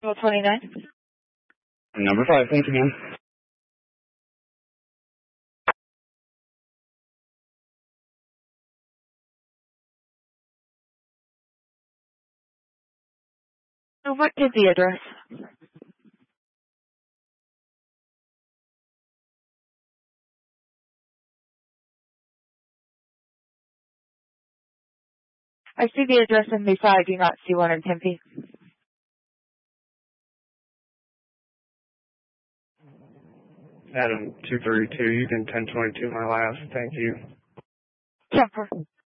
29. Number 5, thank you, ma'am. So what is the address? I see the address in the file. I do not see one in Tempe. Adam 232, you can 1022 my last, thank you. Temper.